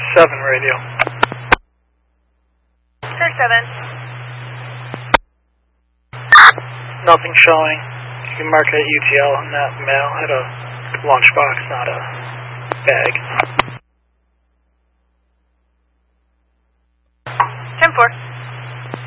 7 radio. Sir 7. Nothing showing. You can mark it UTL on that mail. At a lunchbox, not a bag.